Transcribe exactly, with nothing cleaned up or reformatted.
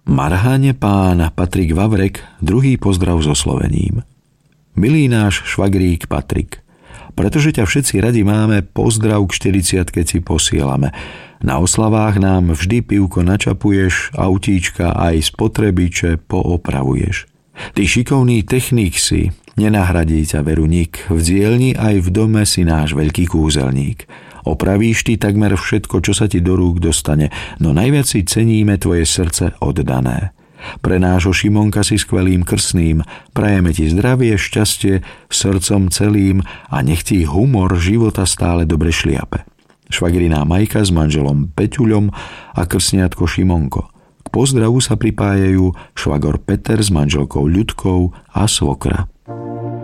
Marháne pán Patrik Vavrek, druhý pozdrav so slovením. Milý náš švagrík Patrik, pretože ťa všetci radi máme, pozdrav k štyridsiatke ti posielame. Na oslavách nám vždy pivko načapuješ, autíčka aj spotrebiče poopravuješ. Ty šikovný technik si, nenahradí ťa veru nik, v dielni aj v dome si náš veľký kúzelník. Opravíš ty takmer všetko, čo sa ti do rúk dostane, no najviac si ceníme tvoje srdce oddané. Pre nášho Šimonka si skvelým krsným, prajeme ti zdravie, šťastie, srdcom celým a nech ti humor života stále dobre šliape. Švagriná Majka s manželom Peťuľom a krsniatko Šimonko. K pozdravu sa pripájajú švagor Peter s manželkou Ľudkou a svokra.